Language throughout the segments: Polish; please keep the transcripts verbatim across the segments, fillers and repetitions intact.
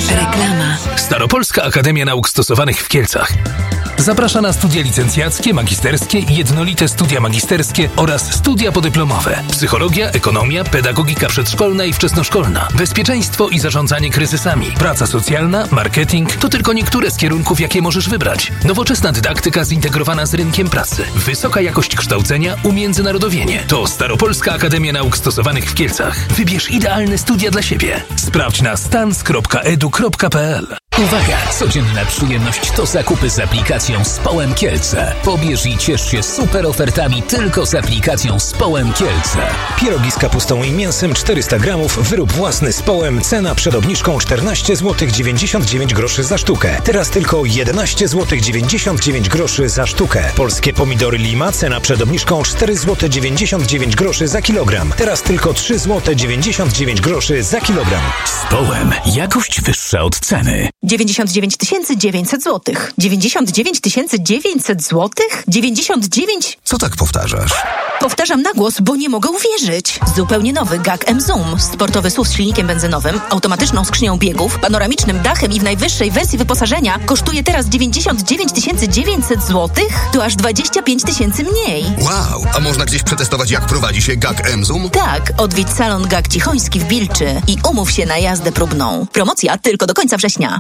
Reklama. Staropolska Akademia Nauk Stosowanych w Kielcach zaprasza na studia licencjackie, magisterskie i jednolite studia magisterskie oraz studia podyplomowe. Psychologia, ekonomia, pedagogika przedszkolna i wczesnoszkolna, bezpieczeństwo i zarządzanie kryzysami, praca socjalna, marketing to tylko niektóre z kierunków, jakie możesz wybrać. Nowoczesna dydaktyka zintegrowana z rynkiem pracy, wysoka jakość kształcenia, umiędzynarodowienie. To Staropolska Akademia Nauk Stosowanych w Kielcach. Wybierz idealne studia dla siebie. Sprawdź na stans kropka edu kropka pe el. Uwaga! Codzienna przyjemność to zakupy z aplikacją Społem Kielce. Pobierz i ciesz się super ofertami tylko z aplikacją Społem Kielce. Pierogi z kapustą i mięsem czterysta gramów, wyrób własny z Połem, cena przed obniżką czternaście złotych dziewięćdziesiąt dziewięć groszy za sztukę. Teraz tylko jedenaście złotych dziewięćdziesiąt dziewięć groszy za sztukę. Polskie pomidory Lima, cena przed obniżką cztery złote dziewięćdziesiąt dziewięć groszy za kilogram. Teraz tylko trzy złote dziewięćdziesiąt dziewięć groszy za kilogram. Z Połem jakość wyższa od ceny. dziewięćdziesiąt dziewięć tysięcy dziewięćset złotych. dziewięćdziesiąt dziewięć tysięcy dziewięćset złotych? dziewięćdziesiąt dziewięć... Co tak powtarzasz? Powtarzam na głos, bo nie mogę uwierzyć. Zupełnie nowy G A K M-Zoom. Sportowy S U V z silnikiem benzynowym, automatyczną skrzynią biegów, panoramicznym dachem i w najwyższej wersji wyposażenia kosztuje teraz dziewięćdziesiąt dziewięć tysięcy dziewięćset złotych? To aż dwadzieścia pięć tysięcy mniej. Wow, a można gdzieś przetestować, jak prowadzi się G A K M-Zoom? Tak, odwiedź salon G A K Cichoński w Bilczy i umów się na jazdę próbną. Promocja tylko do końca września.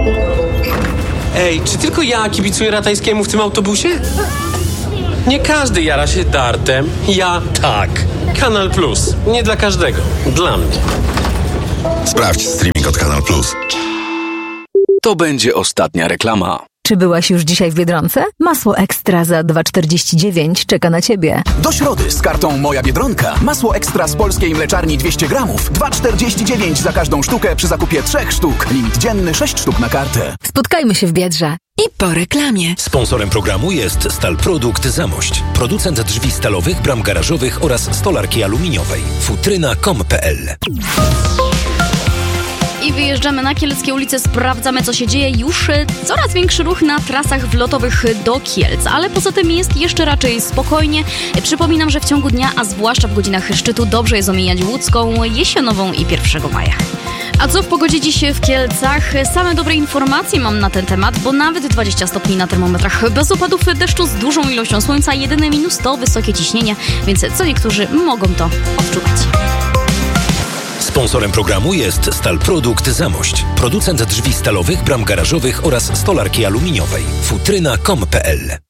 Ej, czy tylko ja kibicuję Ratajskiemu w tym autobusie? Nie każdy jara się dartem. Ja tak. Kanal Plus. Nie dla każdego. Dla mnie. Sprawdź streaming od Kanal Plus. To będzie ostatnia reklama. Czy byłaś już dzisiaj w Biedronce? Masło Ekstra za dwa czterdzieści dziewięć czeka na Ciebie. Do środy z kartą Moja Biedronka. Masło Ekstra z polskiej mleczarni dwieście gramów. dwa czterdzieści dziewięć za każdą sztukę przy zakupie trzech sztuk. Limit dzienny sześć sztuk na kartę. Spotkajmy się w Biedrze. I po reklamie. Sponsorem programu jest Stal Produkt Zamość. Producent drzwi stalowych, bram garażowych oraz stolarki aluminiowej. futryna kropka com kropka pe el. I wyjeżdżamy na Kieleckie ulice, sprawdzamy, co się dzieje. Już coraz większy ruch na trasach wlotowych do Kielc, ale poza tym jest jeszcze raczej spokojnie. Przypominam, że w ciągu dnia, a zwłaszcza w godzinach szczytu, dobrze jest omijać Łódzką, Jesionową i pierwszego maja. A co w pogodzie dziś w Kielcach? Same dobre informacje mam na ten temat, bo nawet dwadzieścia stopni na termometrach, bez opadów deszczu, z dużą ilością słońca. Jedyny minus to wysokie ciśnienie, więc co niektórzy mogą to odczuwać. Sponsorem programu jest Stal Produkt Zamość. Producent drzwi stalowych, bram garażowych oraz stolarki aluminiowej. futryna kropka com kropka pe el.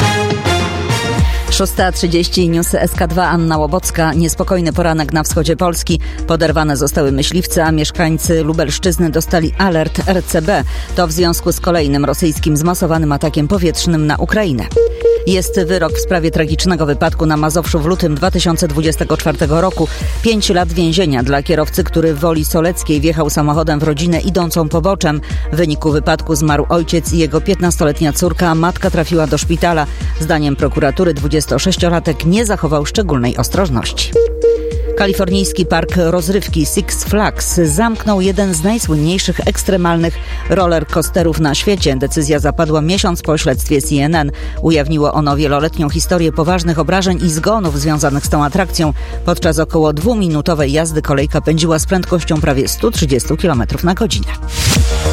szósta trzydzieści, newsy S K dwa, Anna Łobocka. Niespokojny poranek na wschodzie Polski. Poderwane zostały myśliwce, a mieszkańcy Lubelszczyzny dostali alert R C B. To w związku z kolejnym rosyjskim zmasowanym atakiem powietrznym na Ukrainę. Jest wyrok w sprawie tragicznego wypadku na Mazowszu w lutym dwa tysiące dwudziestego czwartego roku. Pięć lat więzienia dla kierowcy, który w Woli Soleckiej wjechał samochodem w rodzinę idącą poboczem. W wyniku wypadku zmarł ojciec i jego piętnastoletnia córka, a matka trafiła do szpitala. Zdaniem prokuratury dwudziestosześciolatek nie zachował szczególnej ostrożności. Kalifornijski park rozrywki Six Flags zamknął jeden z najsłynniejszych ekstremalnych rollercoasterów na świecie. Decyzja zapadła miesiąc po śledztwie C N N. Ujawniło ono wieloletnią historię poważnych obrażeń i zgonów związanych z tą atrakcją. Podczas około dwuminutowej jazdy kolejka pędziła z prędkością prawie sto trzydzieści kilometrów na godzinę.